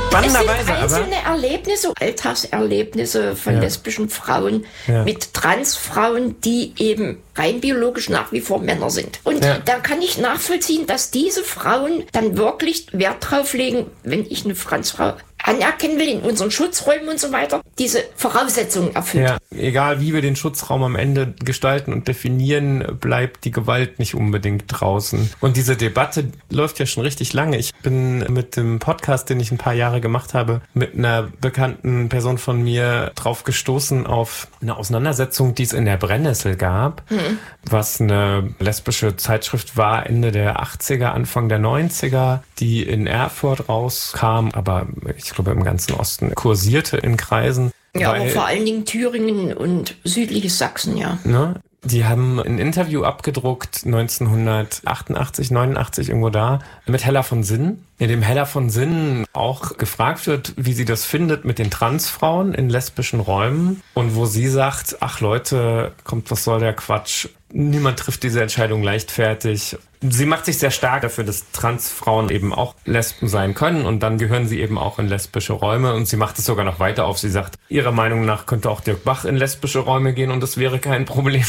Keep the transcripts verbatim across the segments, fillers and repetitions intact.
spannenderweise es sind einzelne aber, Erlebnisse, Alltagserlebnisse von ja. lesbischen Frauen ja. mit Transfrauen, die eben rein biologisch nach wie vor Männer sind. Und ja. da kann ich nachvollziehen, dass diese Frauen dann wirklich Wert drauf legen, wenn ich eine Transfrau anerkennen will in unseren Schutzräumen und so weiter, diese Voraussetzungen erfüllt. Ja, egal wie wir den Schutzraum am Ende gestalten und definieren, bleibt die Gewalt nicht unbedingt draußen. Und diese Debatte läuft ja schon richtig lange. Ich bin mit dem Podcast, den ich ein paar Jahre gemacht habe, mit einer bekannten Person von mir drauf gestoßen auf eine Auseinandersetzung, die es in der Brennnessel gab, mhm. was eine lesbische Zeitschrift war, Ende der achtziger, Anfang der neunziger, die in Erfurt rauskam, aber ich glaube im ganzen Osten kursierte in Kreisen. Ja, weil, aber vor allen Dingen Thüringen und südliches Sachsen, ja. Ne? Die haben ein Interview abgedruckt, neunzehnhundertachtundachtzig, neunundachtzig, irgendwo da, mit Hella von Sinn, in dem Hella von Sinn auch gefragt wird, wie sie das findet mit den Transfrauen in lesbischen Räumen und wo sie sagt, ach Leute, kommt, was soll der Quatsch? Niemand trifft diese Entscheidung leichtfertig. Sie macht sich sehr stark dafür, dass Transfrauen eben auch Lesben sein können und dann gehören sie eben auch in lesbische Räume und sie macht es sogar noch weiter auf. Sie sagt, ihrer Meinung nach könnte auch Dirk Bach in lesbische Räume gehen und das wäre kein Problem.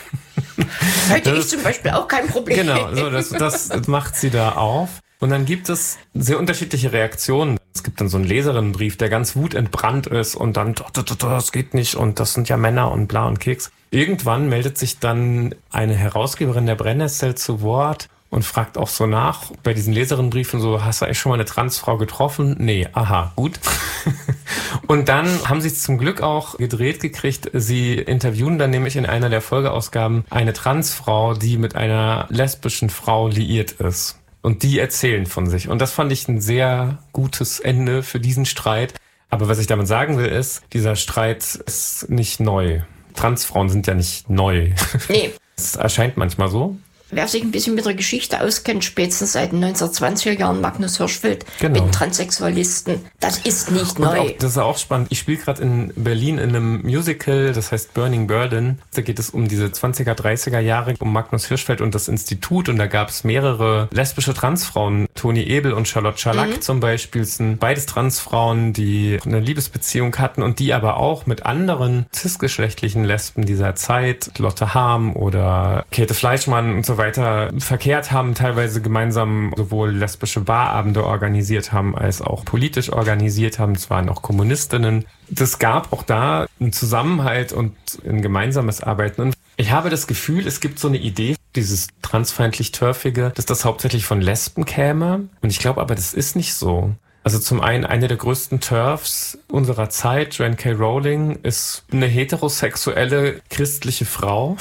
Hätte ich zum Beispiel auch kein Problem. Genau, so das, das macht sie da auf. Und dann gibt es sehr unterschiedliche Reaktionen. Es gibt dann so einen Leserinnenbrief, der ganz wutentbrannt ist und dann, das geht nicht und das sind ja Männer und bla und Keks. Irgendwann meldet sich dann eine Herausgeberin der Brennnessel zu Wort und fragt auch so nach bei diesen Leserinnenbriefen so, hast du eigentlich schon mal eine Transfrau getroffen? Nee, aha, gut. Und dann haben sie es zum Glück auch gedreht gekriegt. Sie interviewen dann nämlich in einer der Folgeausgaben eine Transfrau, die mit einer lesbischen Frau liiert ist. Und die erzählen von sich. Und das fand ich ein sehr gutes Ende für diesen Streit. Aber was ich damit sagen will, ist, dieser Streit ist nicht neu. Transfrauen sind ja nicht neu. Nee. Es erscheint manchmal so. Wer sich ein bisschen mit der Geschichte auskennt, spätestens seit den neunzehnhundertzwanziger Jahren, Magnus Hirschfeld, genau. mit Transsexualisten, das ist nicht und neu. Auch, das ist auch spannend. Ich spiele gerade in Berlin in einem Musical, das heißt Burning Burden. Da geht es um diese zwanziger, dreißiger Jahre, um Magnus Hirschfeld und das Institut. Und da gab es mehrere lesbische Transfrauen. Toni Ebel und Charlotte Schalack mhm. zum Beispiel sind beides Transfrauen, die eine Liebesbeziehung hatten und die aber auch mit anderen cisgeschlechtlichen Lesben dieser Zeit, Lotte Harm oder Käthe Fleischmann und so weiter, verkehrt haben, teilweise gemeinsam sowohl lesbische Barabende organisiert haben, als auch politisch organisiert haben. Es waren auch Kommunistinnen. Das gab auch da einen Zusammenhalt und ein gemeinsames Arbeiten. Und ich habe das Gefühl, es gibt so eine Idee, dieses transfeindlich-turfige, dass das hauptsächlich von Lesben käme. Und ich glaube aber, das ist nicht so. Also zum einen, eine der größten TERFs unserer Zeit, Joanne K. Rowling, ist eine heterosexuelle christliche Frau.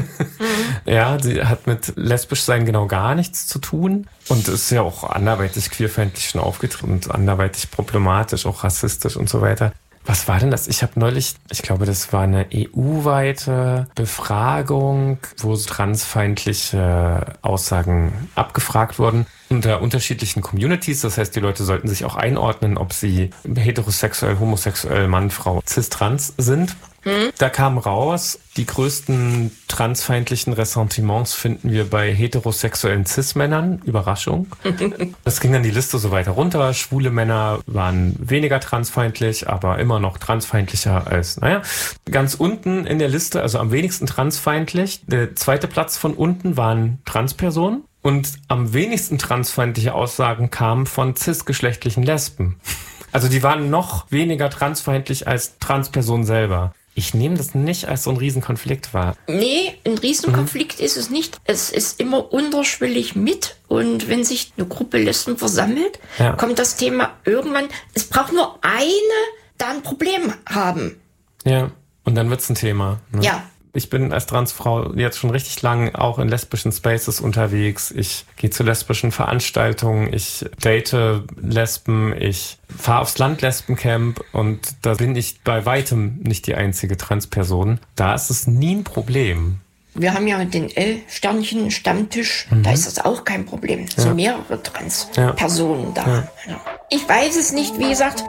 Mhm. Ja, sie hat mit lesbisch sein genau gar nichts zu tun und ist ja auch anderweitig queerfeindlich schon aufgetreten und anderweitig problematisch, auch rassistisch und so weiter. Was war denn das? Ich habe neulich, ich glaube, das war eine E U-weite Befragung, wo transfeindliche Aussagen abgefragt wurden unter unterschiedlichen Communities. Das heißt, die Leute sollten sich auch einordnen, ob sie heterosexuell, homosexuell, Mann, Frau, cis, trans sind. Hm. Da kam raus, die größten transfeindlichen Ressentiments finden wir bei heterosexuellen Cis-Männern. Überraschung. Das ging dann die Liste so weiter runter. Schwule Männer waren weniger transfeindlich, aber immer noch transfeindlicher als, naja, ganz unten in der Liste, also am wenigsten transfeindlich. Der zweite Platz von unten waren Transpersonen. Und am wenigsten transfeindliche Aussagen kamen von cisgeschlechtlichen Lesben. Also die waren noch weniger transfeindlich als Transpersonen selber. Ich nehme das nicht als so ein Riesenkonflikt wahr. Nee, ein Riesenkonflikt mhm. ist es nicht. Es ist immer unterschwellig mit. Und wenn sich eine Gruppe Lesben versammelt, ja. kommt das Thema irgendwann, es braucht nur eine, da ein Problem haben. Ja, und dann wird's ein Thema. Ne? Ja. Ich bin als Transfrau jetzt schon richtig lang auch in lesbischen Spaces unterwegs. Ich gehe zu lesbischen Veranstaltungen, ich date Lesben, ich fahre aufs Land-Lesbencamp und da bin ich bei weitem nicht die einzige Transperson. Da ist es nie ein Problem. Wir haben ja den L-Sternchen-Stammtisch, mhm. da ist das auch kein Problem. Es sind ja. mehrere Trans-Personen ja. da. Ja. Ich weiß es nicht, wie gesagt,